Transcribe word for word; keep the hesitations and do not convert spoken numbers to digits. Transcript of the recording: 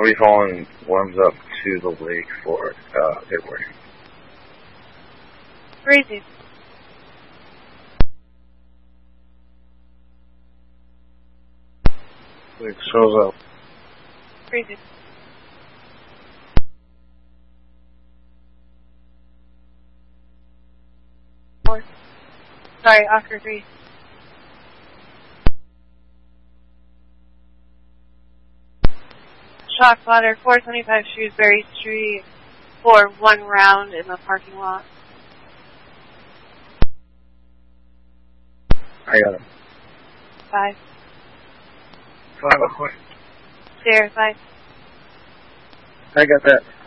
I'll be following Worms up to the lake for uh, February. Crazy. Lake shows up. Crazy. Four. Sorry, Oscar three. Shock spotter, four twenty-five Shrewsbury Street, for one round in the parking lot. I got him. Five. Five, okay. Stairs, five. I got that.